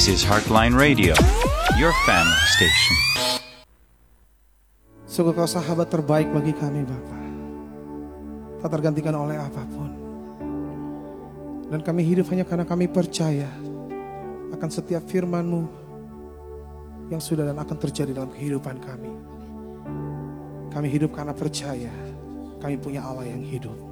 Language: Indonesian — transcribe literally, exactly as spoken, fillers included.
This is Heartline Radio, your family station. Sungguh Kau sahabat terbaik bagi kami Bapa, tak tergantikan oleh apapun. Dan kami hidup hanya karena kami percaya akan setiap firman-Mu yang sudah dan akan terjadi dalam kehidupan kami. Kami hidup karena percaya kami punya Allah yang hidup.